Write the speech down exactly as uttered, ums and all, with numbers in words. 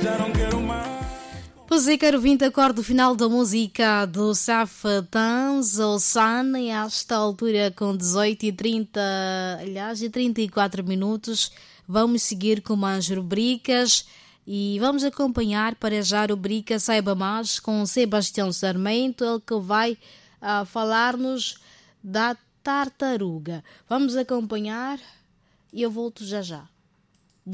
Já não quero mais. Pois é, quero vir acorde o final da música do Safatans ou Sun, e a esta altura com dezoito e trinta, aliás, e trinta e quatro minutos. Vamos seguir com mais rubricas e vamos acompanhar para já a rubrica Saiba Mais com Sebastião Sarmento, ele que vai uh, falar-nos da tartaruga. Vamos acompanhar e eu volto já já.